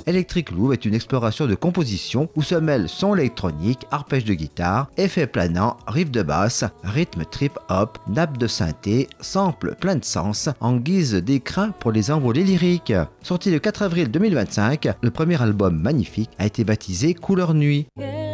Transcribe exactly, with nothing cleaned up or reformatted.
Electric Loop est une exploration de composition où se mêlent son électronique, arpège de guitare, effets planants, riff de basse, rythme trip-hop, nappe de synthé, sample plein de sens en guise d'écrin pour les envolées lyriques. Sorti le quatre avril deux mille vingt-cinq, le premier album Magnifique a été baptisé Couleur Nuit.